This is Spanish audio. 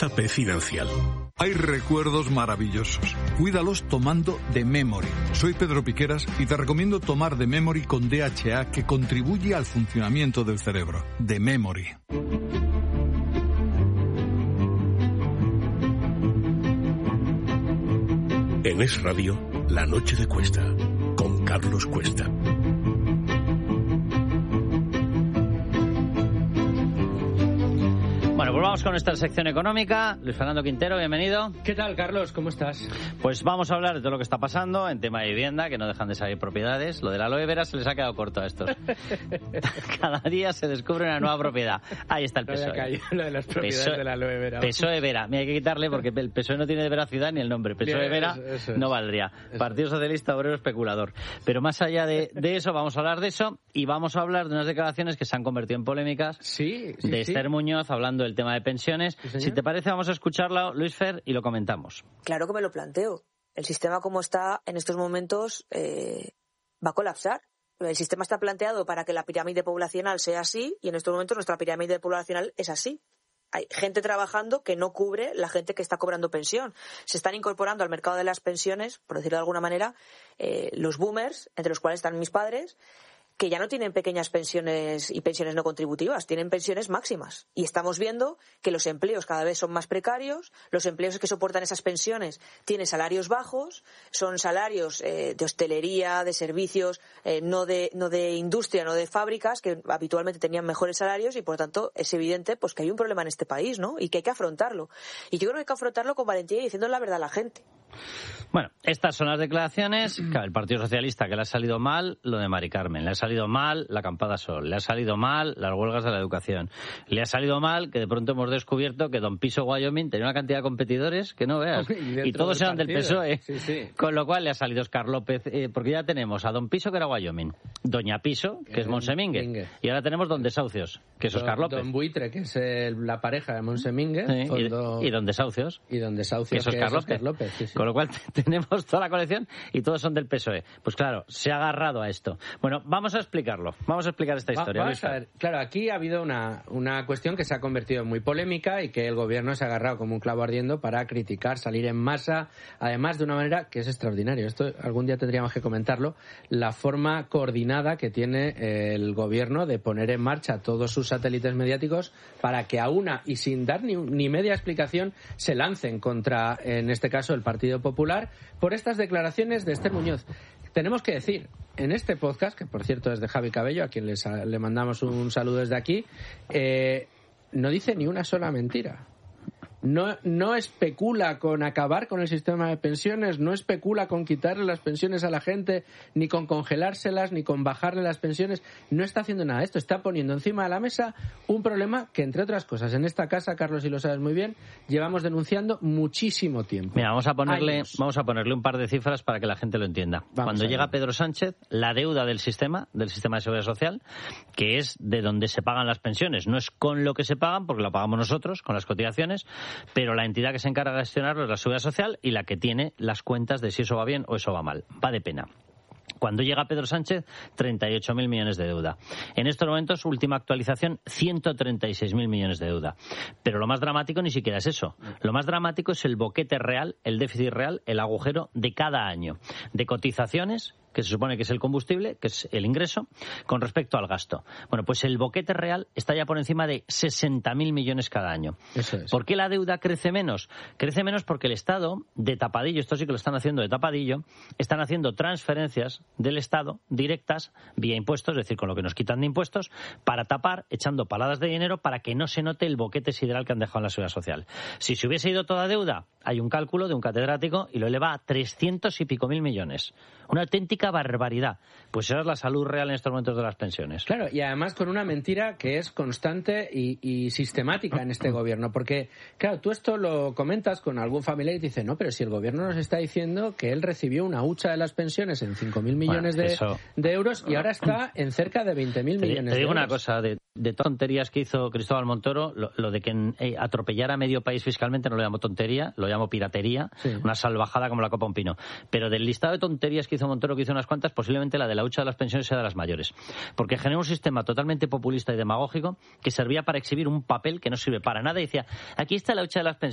JP Financial. Hay recuerdos maravillosos. Cuídalos tomando The Memory. Soy Pedro Piqueras y te recomiendo tomar The Memory con DHA, que contribuye al funcionamiento del cerebro. The Memory. En Es Radio, La Noche de Cuesta, con Carlos Cuesta. Bueno, pues vamos con nuestra sección económica. Luis Fernando Quintero, bienvenido. ¿Qué tal, Carlos? ¿Cómo estás? Pues vamos a hablar de todo lo que está pasando en tema de vivienda, que no dejan de salir propiedades. Lo de la aloe vera se les ha quedado corto a estos. Cada día se descubre una nueva propiedad. Ahí está el PSOE. Lo de las propiedades de la aloe vera. PSOE Vera. Mira, hay que quitarle porque el PSOE no tiene de veracidad ni el nombre. PSOE Vera eso no valdría. Partido Socialista Obrero Especulador. Pero más allá de eso, vamos a hablar de eso y vamos a hablar de unas declaraciones que se han convertido en polémicas de Esther Muñoz hablando del tema de pensiones. Sí, si te parece, vamos a escucharla, Luis Fer, y lo comentamos. Claro que me lo planteo. El sistema como está en estos momentos va a colapsar. El sistema está planteado para que la pirámide poblacional sea así y en estos momentos nuestra pirámide poblacional es así. Hay gente trabajando que no cubre la gente que está cobrando pensión. Se están incorporando al mercado de las pensiones, por decirlo de alguna manera, los boomers, entre los cuales están mis padres, que ya no tienen pequeñas pensiones y pensiones no contributivas, tienen pensiones máximas. Y estamos viendo que los empleos cada vez son más precarios, los empleos que soportan esas pensiones tienen salarios bajos, son salarios de hostelería, de servicios, no de industria, no de fábricas, que habitualmente tenían mejores salarios y, por lo tanto, es evidente pues que hay un problema en este país, ¿no? Y que hay que afrontarlo. Y yo creo que hay que afrontarlo con valentía y diciendo la verdad a la gente. Bueno, estas son las declaraciones. Claro, el Partido Socialista, que le ha salido mal lo de Mari Carmen, le ha salido mal la acampada Sol, le ha salido mal las huelgas de la educación, le ha salido mal que de pronto hemos descubierto que Don Piso Wyoming tenía una cantidad de competidores que no veas, y todos eran del PSOE, con lo cual le ha salido Óscar López, porque ya tenemos a Don Piso, que era Wyoming, Doña Piso, que es Monsemingue, y ahora tenemos Don Desahucios, que es Óscar López. Don Buitre, que es la pareja de Monsemingue, y Don Desahucios, que es Óscar López. Con lo cual tenemos toda la colección y todos son del PSOE. Pues claro, se ha agarrado a esto. Bueno, vamos a explicarlo. Vamos a explicar esta historia. Vamos a ver. Claro, aquí ha habido una cuestión que se ha convertido en muy polémica y que el gobierno se ha agarrado como un clavo ardiendo para criticar, salir en masa, además de una manera que es extraordinaria. Esto algún día tendríamos que comentarlo. La forma coordinada que tiene el gobierno de poner en marcha todos sus satélites mediáticos para que a una y sin dar ni media explicación se lancen contra, en este caso, el Partido Popular por estas declaraciones de Esther Muñoz. Tenemos que decir, en este podcast, que por cierto es de Javi Cabello, a quien le mandamos un saludo desde aquí, no dice ni una sola mentira. No especula con acabar con el sistema de pensiones, no especula con quitarle las pensiones a la gente, ni con congelárselas, ni con bajarle las pensiones. No está haciendo nada de esto. Está poniendo encima de la mesa un problema que, entre otras cosas, en esta casa, Carlos, y lo sabes muy bien, llevamos denunciando muchísimo tiempo. Mira, vamos a ponerle un par de cifras para que la gente lo entienda. Cuando llega Pedro Sánchez, la deuda del sistema de seguridad social, que es de donde se pagan las pensiones, no es con lo que se pagan, porque lo pagamos nosotros, con las cotizaciones, pero la entidad que se encarga de gestionarlo es la Seguridad Social y la que tiene las cuentas de si eso va bien o eso va mal. Va de pena. Cuando llega Pedro Sánchez, 38.000 millones de deuda. En estos momentos, última actualización, 136.000 millones de deuda. Pero lo más dramático ni siquiera es eso. Lo más dramático es el boquete real, el déficit real, el agujero de cada año. De cotizaciones, que se supone que es el combustible, que es el ingreso, con respecto al gasto. Bueno, pues el boquete real está ya por encima de 60.000 millones cada año. Eso es. ¿Por qué la deuda crece menos? Crece menos porque el Estado, de tapadillo, esto sí que lo están haciendo de tapadillo, están haciendo transferencias del Estado directas vía impuestos, es decir, con lo que nos quitan de impuestos, para tapar, echando paladas de dinero para que no se note el boquete sideral que han dejado en la Seguridad Social. Si se hubiese ido toda deuda, hay un cálculo de un catedrático y lo eleva a 300 y pico mil millones. Una auténtica barbaridad. Pues esa es la salud real en estos momentos de las pensiones. Claro, y además con una mentira que es constante y sistemática en este gobierno. Porque, claro, tú esto lo comentas con algún familiar y te dice, no, pero si el gobierno nos está diciendo que él recibió una hucha de las pensiones en 5.000 millones de euros y ahora está en cerca de 20.000 millones de euros. Te digo una cosa, de tonterías que hizo Cristóbal Montoro, lo de que atropellara a medio país fiscalmente no lo llamo tontería, lo llamo piratería, una salvajada como la copa un pino. Pero del listado de tonterías que hizo Montoro, que hizo unas cuantas, posiblemente la de la hucha de las pensiones sea de las mayores. Porque generó un sistema totalmente populista y demagógico que servía para exhibir un papel que no sirve para nada y decía, aquí está la hucha de las pensiones.